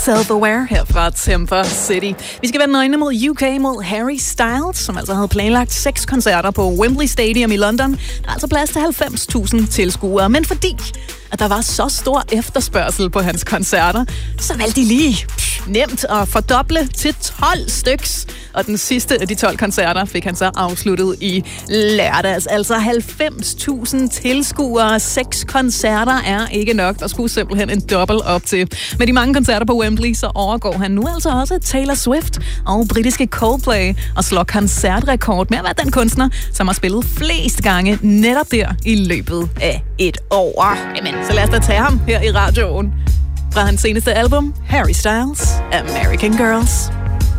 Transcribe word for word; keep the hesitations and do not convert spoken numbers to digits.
Self-Aware her fra Temper City. Vi skal vende øjnene mod U K, mod Harry Styles, som altså havde planlagt seks koncerter på Wembley Stadium i London. Der er altså plads til halvfems tusind tilskuere, men fordi at der var så stor efterspørgsel på hans koncerter, så valgte de lige pff, nemt at fordoble til tolv styks. Og den sidste af de tolv koncerter fik han så afsluttet i lørdags. Altså halvfems tusind tilskuere. Seks koncerter er ikke nok. Der skulle simpelthen en dobbelt op til. Med de mange koncerter på Wembley, så overgår han nu altså også Taylor Swift og britiske Coldplay og slår koncertrekord med at være den kunstner, som har spillet flest gange netop der i løbet af et år. Jamen, så lad os da tage ham her i radioen. Fra hans seneste album, Harry Styles, American Girls.